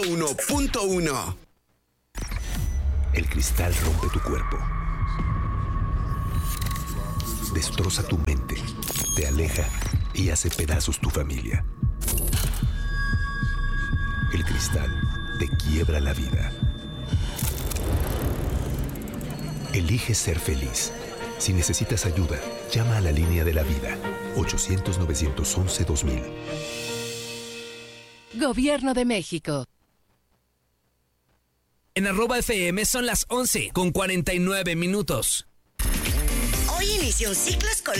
1.1. El cristal rompe tu cuerpo, destroza tu mente, te aleja y hace pedazos tu familia. El cristal te quiebra la vida. Elige ser feliz. Si necesitas ayuda, llama a la línea de la vida, 800-911-2000. Gobierno de México. En @FM son las 11:49. Hoy inicia un ciclo escolar